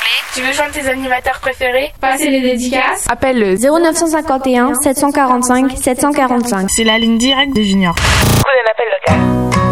Tu veux joindre tes animateurs préférés? Passer les dédicaces? Appelle le 0951 745 745. C'est la ligne directe des juniors. Coup d'un appel local.